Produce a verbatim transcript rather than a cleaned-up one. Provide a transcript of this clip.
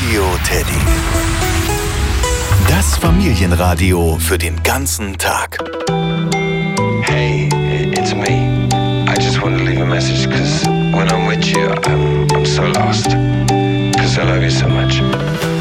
Radio Teddy. Das Familienradio für den ganzen Tag. Hey, it's me. I just want to leave a message because when I'm with you, I'm, I'm so lost. Because I love you so much.